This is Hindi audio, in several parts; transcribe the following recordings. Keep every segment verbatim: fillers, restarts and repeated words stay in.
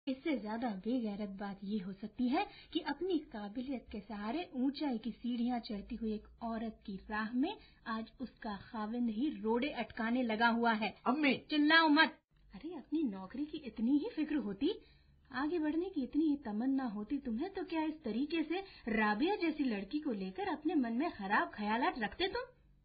इससे ज्यादा बेगैरत बात ये हो सकती है कि अपनी काबिलियत के सहारे ऊंचाई की सीढ़ियां चढ़ती हुई एक औरत की राह में आज उसका खाविंद ही रोड़े अटकाने लगा हुआ है। अम्मी चिल्लाओ मत। अरे अपनी नौकरी की इतनी ही फिक्र होती, आगे बढ़ने की इतनी ही तमन्ना होती तुम्हें, तो क्या इस तरीके से राबिया जैसी लड़की को लेकर अपने मन में खराब ख्यालात रखते तुम?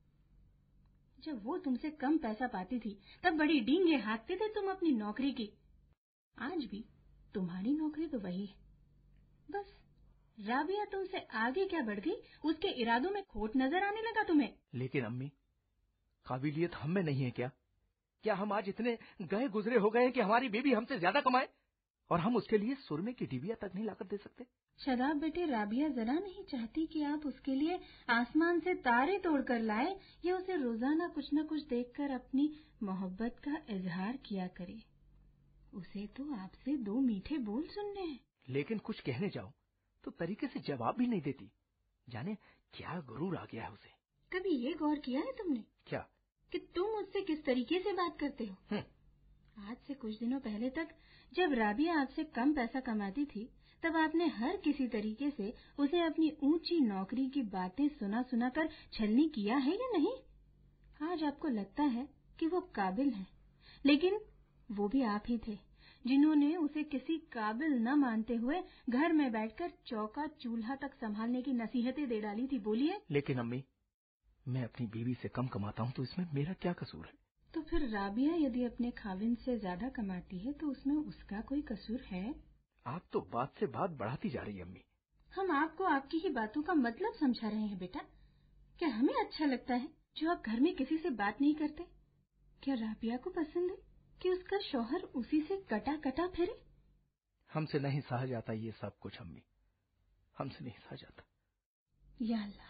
जब वो तुमसे कम पैसा पाती थी तब बड़ी डींगे हाँकते थे तुम अपनी नौकरी की। आज भी तुम्हारी नौकरी तो वही है, बस राबिया तुमसे आगे क्या बढ़ गई, उसके इरादों में खोट नजर आने लगा तुम्हें। लेकिन अम्मी, काबिलियत हम में नहीं है क्या? क्या हम आज इतने गए गुजरे हो गए कि हमारी बीवी हमसे ज्यादा कमाए और हम उसके लिए सुरमे की डिबिया तक नहीं लाकर दे सकते? शराब बेटे, राबिया जरा नहीं चाहती कि आप उसके लिए आसमान से तारे तोड़कर लाए या उसे रोजाना कुछ न कुछ देखकर अपनी मोहब्बत का इजहार किया करे। उसे तो आपसे दो मीठे बोल सुनने हैं। लेकिन कुछ कहने जाओ तो तरीके से जवाब भी नहीं देती। जाने क्या गुरूर आ गया है उसे। कभी ये गौर किया है तुमने क्या कि तुम उससे किस तरीके से बात करते हो? आज से कुछ दिनों पहले तक जब राबिया आपसे कम पैसा कमाती थी तब आपने हर किसी तरीके से उसे अपनी ऊंची नौकरी की बातें सुना सुना कर छलनी किया है या नहीं? आज आपको लगता है कि वो काबिल है, लेकिन वो भी आप ही थे जिन्होंने उसे किसी काबिल न मानते हुए घर में बैठकर चौका चूल्हा तक संभालने की नसीहतें दे डाली थी। बोलिए। लेकिन अम्मी, मैं अपनी बीवी से कम कमाता हूँ तो इसमें मेरा क्या कसूर है? तो फिर राबिया यदि अपने खाविंद से ज्यादा कमाती है तो उसमें उसका कोई कसूर है? आप तो बात से बात बढ़ाती जा रही है अम्मी। हम आपको आपकी ही बातों का मतलब समझा रहे हैं बेटा। क्या हमें अच्छा लगता है जो आप घर में किसी से बात नहीं करते? क्या राबिया को पसंद है कि उसका शौहर उसी से कटा कटा फिरे? हमसे नहीं सहा जाता ये सब कुछ अम्मी, हमसे नहीं सहा जाता। या अल्लाह,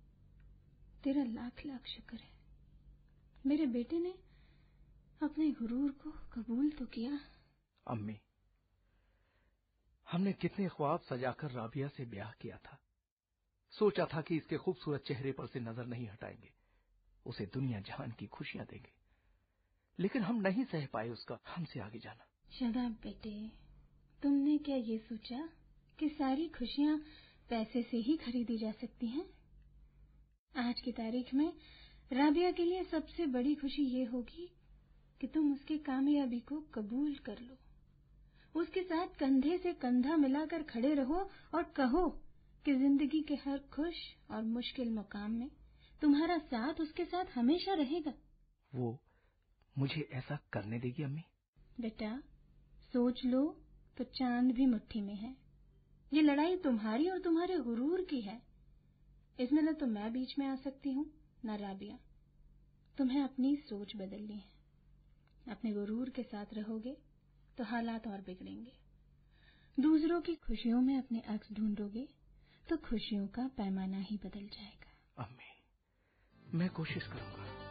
तेरा लाख लाख शुक्र है, मेरे बेटे ने अपने गुरूर को कबूल तो किया। अम्मी, हमने कितने ख्वाब सजाकर राबिया से ब्याह किया था। सोचा था कि इसके खूबसूरत चेहरे पर से नजर नहीं हटाएंगे, उसे दुनिया जहान की खुशियां देंगे, लेकिन हम नहीं सह पाए उसका हमसे आगे जाना। शराब बेटे, तुमने क्या ये सोचा कि सारी खुशियां पैसे से ही खरीदी जा सकती हैं? आज की तारीख में राबिया के लिए सबसे बड़ी खुशी ये होगी कि तुम उसकी कामयाबी को कबूल कर लो, उसके साथ कंधे से कंधा मिलाकर खड़े रहो और कहो कि जिंदगी के हर खुश और मुश्किल मुकाम में तुम्हारा साथ उसके साथ हमेशा रहेगा। वो मुझे ऐसा करने देगी अम्मी? बेटा, सोच लो तो चांद भी मुट्ठी में है। ये लड़ाई तुम्हारी और तुम्हारे गुरूर की है। इसमें न तो मैं बीच में आ सकती हूँ न राबिया। तुम्हें अपनी सोच बदलनी है। अपने गुरूर के साथ रहोगे तो हालात और बिगड़ेंगे। दूसरों की खुशियों में अपने अक्स ढूंढोगे तो खुशियों का पैमाना ही बदल जाएगा। अम्मी, मैं कोशिश करूंगा।